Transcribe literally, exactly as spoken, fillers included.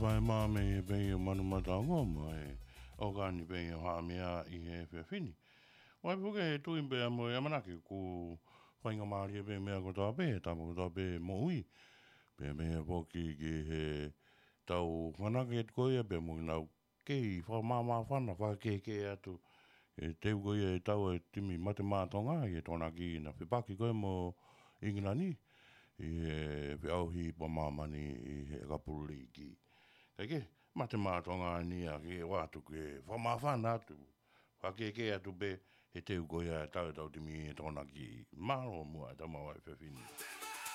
Vai mame be manu matango mai ogani be ha mea I he fe fini. Wai puke tu imbe mo yamanaki ku whainga maari be mea ko tā be ta mo tā be mo ui. Be mea poki ki he tau whanake et koia be mo nau kei wha mama whana wha ke ke atu. E teu koia e tau e timi mate mātonga i e tōna ki na whipaki koe mo Ingilani. I he whiauhi pa mamani I he kapururi ki. Kei ke, mate mātonga ni a ke wātu ke whamawhana atu. Whakeke atu be, he teu koia e tau tau timi e tōna ki. Māro mua e tamawai whewhini.